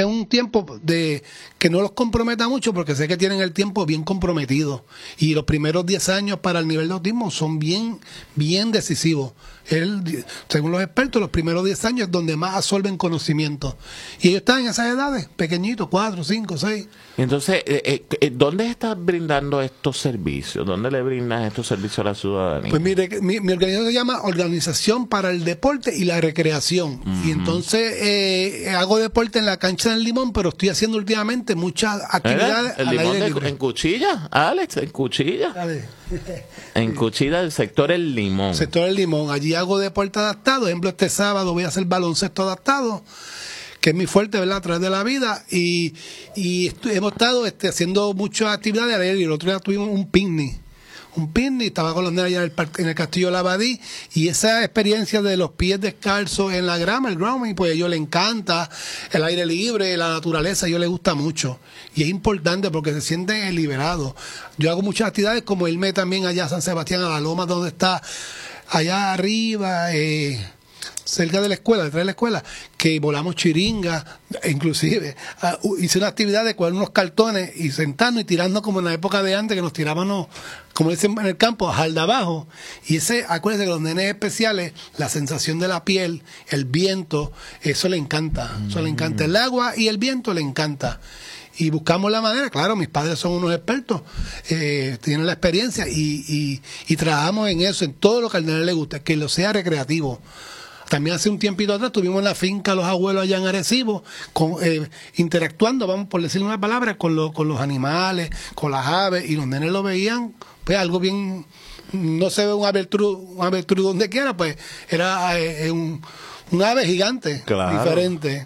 es un tiempo de que no los comprometa mucho, porque sé que tienen el tiempo bien comprometido. Y los primeros 10 años para el nivel de autismo son bien decisivos. Según los expertos, los primeros 10 años es donde más absorben conocimiento. Y ellos están en esas edades, pequeñitos, 4, 5, 6. Entonces, ¿dónde estás brindando estos servicios? ¿Dónde le brindas estos servicios a la ciudadanía? Pues mire, mi organización se llama Organización para el Deporte y la Recreación. Y entonces hago deporte en la cancha del Limón, pero estoy haciendo últimamente muchas actividades al aire libre. ¿En Cuchilla, Alex? ¿En Cuchilla? En Cuchilla, del sector El Limón. Sector El Limón. Allí hago deporte adaptado. Por ejemplo, este sábado voy a hacer baloncesto adaptado, que es mi fuerte, ¿verdad?, a través de la vida. Y hemos estado haciendo muchas actividades al aire libre. El otro día tuvimos un picnic, estaba con los nenes allá en el Castillo de la Abadí, y esa experiencia de los pies descalzos en la grama, el grounding, pues a ellos les encanta, el aire libre, la naturaleza, a ellos les gusta mucho, y es importante porque se sienten liberados. Yo hago muchas actividades, como irme también allá a San Sebastián, a la loma donde está, allá arriba, cerca de la escuela, detrás de la escuela, que volamos chiringa, inclusive hice una actividad de coger unos cartones y sentarnos y tirarnos como en la época de antes, que nos tirábamos, como dicen en el campo, a jalda abajo. Y acuérdense que los nenes especiales, la sensación de la piel, el viento, eso le encanta. Eso le encanta. El agua y el viento le encanta. Y buscamos la manera, claro, mis padres son unos expertos, tienen la experiencia y trabajamos en eso, en todo lo que al nene le gusta, que lo sea recreativo. También hace un tiempito atrás estuvimos en la finca Los Abuelos allá en Arecibo, interactuando, vamos por decir una palabra, con los animales, con las aves, y los nenes lo veían, pues algo bien, no se ve un avestruz donde quiera, pues era un ave gigante, claro, diferente.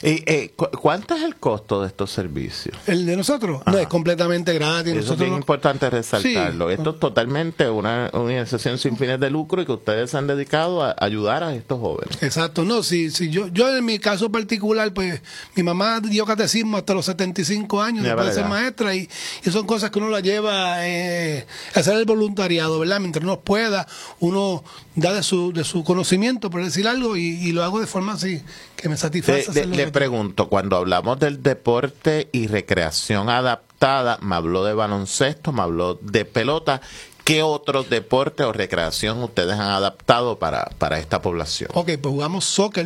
¿Cuánto es el costo de estos servicios? ¿El de nosotros? No, es completamente gratis. Eso es bien importante resaltarlo. Sí. Esto es totalmente una organización sin fines de lucro y que ustedes se han dedicado a ayudar a estos jóvenes. Exacto. No, yo en mi caso particular, pues mi mamá dio catecismo hasta los 75 años, después de ser maestra, y son cosas que uno la lleva a hacer el voluntariado, ¿verdad? Mientras uno pueda, uno da de su conocimiento, por decir algo, y lo hago de forma así, que me satisface. Le pregunto, cuando hablamos del deporte y recreación adaptada, me habló de baloncesto, me habló de pelota. ¿Qué otros deportes o recreación ustedes han adaptado para esta población? Ok, pues jugamos soccer.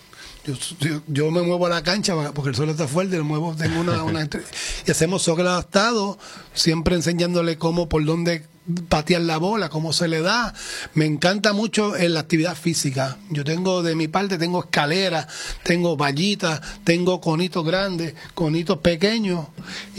Yo me muevo a la cancha porque el suelo está fuerte, tengo una y hacemos soccer adaptado, siempre enseñándole por dónde patear la bola, cómo se le da. Me encanta mucho la actividad física. Yo de mi parte tengo escaleras, tengo vallitas, tengo conitos grandes, conitos pequeños,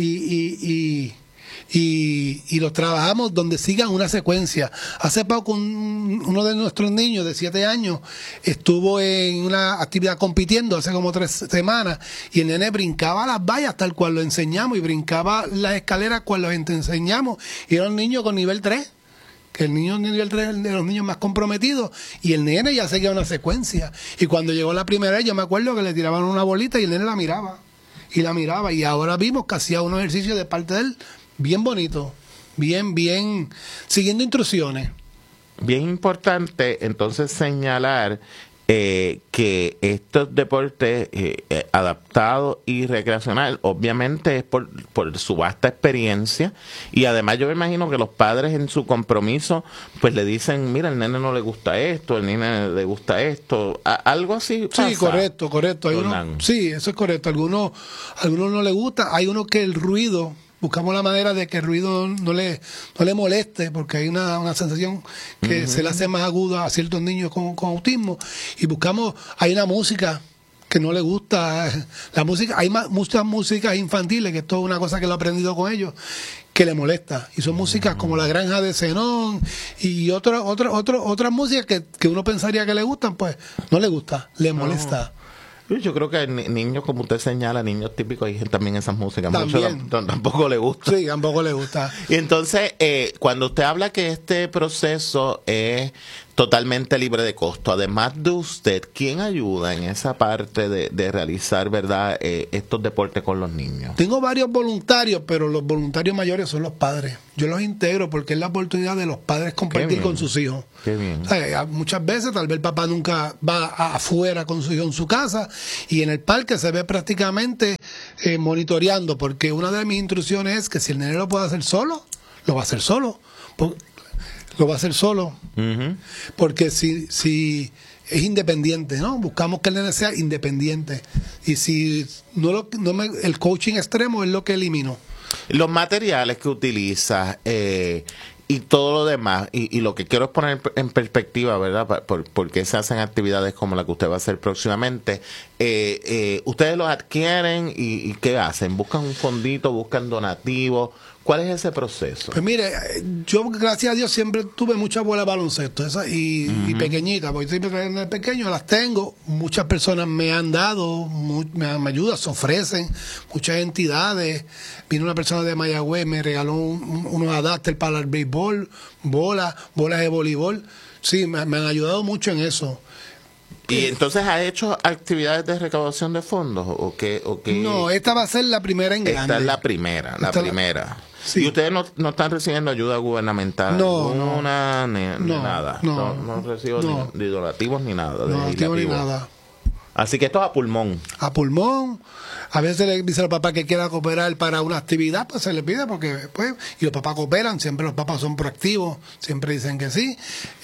y los trabajamos donde sigan una secuencia. Hace poco uno de nuestros niños de 7 años estuvo en una actividad compitiendo hace como 3 semanas, y el nene brincaba las vallas tal cual lo enseñamos y brincaba las escaleras cual lo enseñamos, y era un niño con nivel 3, que el niño nivel 3 es de los niños más comprometidos, y el nene ya seguía una secuencia. Y cuando llegó la primera vez, yo me acuerdo que le tiraban una bolita y el nene la miraba, y ahora vimos que hacía un ejercicio de parte de él bien bonito, bien, siguiendo instrucciones. Bien importante entonces señalar que estos deportes adaptados y recreacional, obviamente es por su vasta experiencia, y además yo me imagino que los padres en su compromiso pues le dicen, mira, al nene no le gusta esto, al nene le gusta esto, algo así pasa. Sí, correcto. Sí, eso es correcto. Algunos no le gusta. Hay uno que el ruido, buscamos la manera de que el ruido no le moleste, porque hay una sensación que se le hace más aguda a ciertos niños con autismo, y hay una música que no le gusta, la música, hay muchas músicas infantiles, que esto es una cosa que lo he aprendido con ellos, que le molesta, y son músicas como La Granja de Zenón y otras músicas que uno pensaría que le gustan, pues no le gusta, le molesta. Yo creo que niños, como usted señala, niños típicos, hay también esas músicas. Muchos tampoco le gusta. Sí, tampoco le gusta. Y entonces, cuando usted habla que este proceso es totalmente libre de costo. Además de usted, ¿quién ayuda en esa parte de realizar, verdad, estos deportes con los niños? Tengo varios voluntarios, pero los voluntarios mayores son los padres. Yo los integro porque es la oportunidad de los padres compartir con sus hijos. Qué bien. O sea, muchas veces tal vez el papá nunca va afuera con su hijo en su casa y en el parque se ve prácticamente monitoreando, porque una de mis instrucciones es que si el nene lo puede hacer solo, lo va a hacer solo. Lo va a hacer solo. Porque si es independiente, ¿no? Buscamos que el nene sea independiente. Y si el coaching extremo es lo que elimino. Los materiales que utilizas y todo lo demás, y lo que quiero es poner en perspectiva, ¿verdad? Porque se hacen actividades como la que usted va a hacer próximamente. Ustedes los adquieren y ¿qué hacen? ¿Buscan un fondito? ¿Buscan donativos? ¿Cuál es ese proceso? Pues mire, yo gracias a Dios siempre tuve mucha bola de baloncesto y pequeñitas, porque siempre en el pequeño las tengo. Muchas personas me han dado, me ayudan, se ofrecen, muchas entidades. Vino una persona de Mayagüez, me regaló unos adapters para el béisbol, bolas de voleibol. Sí, me han ayudado mucho en eso. ¿Y entonces ha hecho actividades de recaudación de fondos? ¿O qué? No, esta va a ser la primera en grande. Esta es la primera. Sí. ¿Y ustedes no están recibiendo ayuda gubernamental? No, nada. No recibo ni donativos ni nada. No, donativos ni nada. Así que esto es a pulmón. A pulmón. A veces le dice al papá que quiera cooperar para una actividad, pues se le pide porque pues, y los papás cooperan, siempre los papás son proactivos, siempre dicen que sí.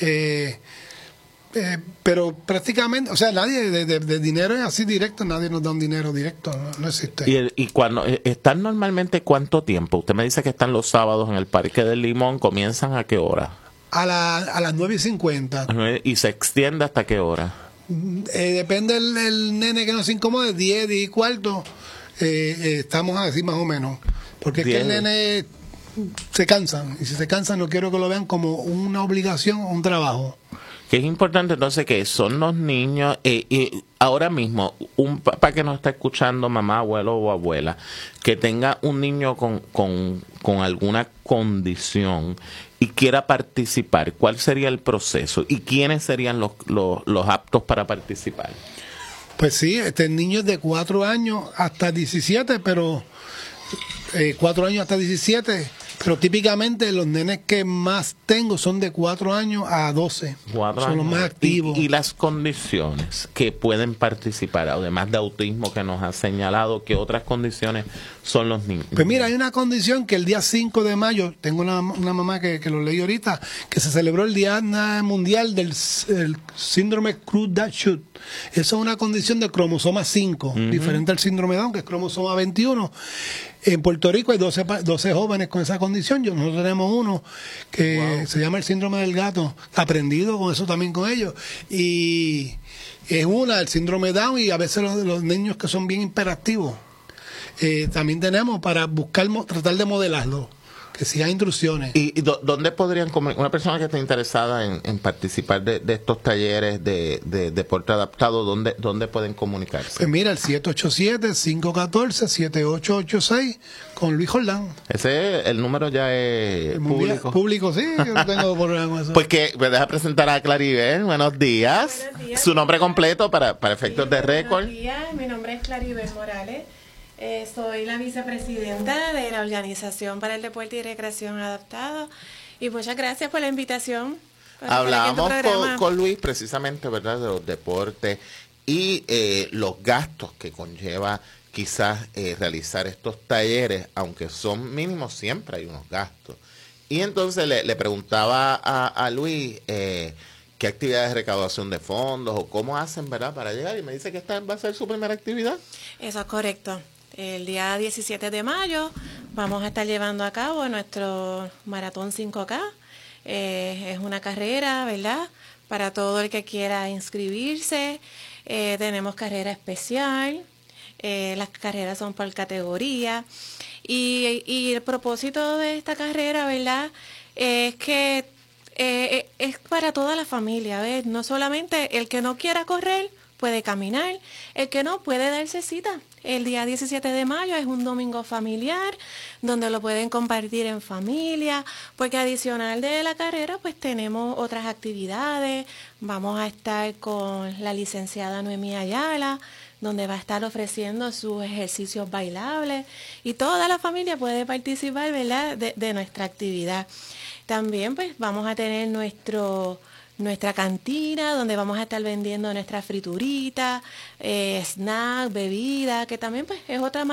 Pero prácticamente, o sea, nadie de dinero es así directo, nadie nos da un dinero directo, no existe. Y cuando están normalmente, ¿cuánto tiempo? Usted me dice que están los sábados en el Parque del Limón, ¿comienzan a qué hora? A las 9:50. ¿Y se extiende hasta qué hora? Depende el nene que nos incomode, 10:15. Estamos así más o menos, porque es que el nene se cansan, y si se cansan no quiero que lo vean como una obligación o un trabajo. Que es importante entonces que son los niños, y ahora mismo, un papá que nos está escuchando, mamá, abuelo o abuela, que tenga un niño con alguna condición y quiera participar, ¿cuál sería el proceso? ¿Y quiénes serían los aptos para participar? Pues sí, niños de 4 años hasta 17, pero 4 años hasta 17. Pero típicamente los nenes que más tengo son de 4 años a 12. Son los más activos. Y las condiciones que pueden participar, además de autismo que nos ha señalado, ¿qué otras condiciones son los niños? Pues mira, hay una condición que el día 5 de mayo, tengo una mamá que lo leí ahorita, que se celebró el Día Mundial del Síndrome Creutzfeldt-Jakob. Esa es una condición de cromosoma 5, diferente al síndrome Down, que es cromosoma 21. En Puerto Rico hay 12 jóvenes con esa condición. Nosotros tenemos uno que se llama el síndrome del gato, aprendido con eso también con ellos. Y es el síndrome Down, y a veces los niños que son bien hiperactivos. También tenemos para tratar de modelarlo, que sigan instrucciones. ¿Y dónde podrían, una persona que esté interesada en participar de estos talleres de deporte adaptado, dónde pueden comunicarse? Pues mira, el 787-514-7886 con Luis Jordán. El número ya es público. Público, sí, yo no tengo problema con eso. Pues que me deja presentar a Claribel. Buenos días. Buenos días. Su nombre completo para efectos de récord. Buenos días, mi nombre es Claribel Morales. Soy la vicepresidenta de la Organización para el Deporte y Recreación Adaptado, y muchas gracias por la invitación. Hablábamos con Luis precisamente, ¿verdad?, de los deportes y los gastos que conlleva quizás realizar estos talleres, aunque son mínimos, siempre hay unos gastos. Y entonces le preguntaba a Luis qué actividades de recaudación de fondos o cómo hacen, ¿verdad?, para llegar, y me dice que esta va a ser su primera actividad. Eso es correcto. El día 17 de mayo vamos a estar llevando a cabo nuestro Maratón 5K. Es una carrera, ¿verdad?, para todo el que quiera inscribirse. Tenemos carrera especial. Las carreras son por categoría. Y el propósito de esta carrera, ¿verdad?, es que es para toda la familia, ¿ves? No solamente el que no quiera correr puede caminar, el que no puede darse cita el día 17 de mayo es un domingo familiar, donde lo pueden compartir en familia, porque adicional de la carrera, pues tenemos otras actividades. Vamos a estar con la licenciada Noemí Ayala, donde va a estar ofreciendo sus ejercicios bailables, y toda la familia puede participar, ¿verdad?, de nuestra actividad. También pues vamos a tener nuestra cantina, donde vamos a estar vendiendo nuestras frituritas, snacks, bebidas, que también pues es otra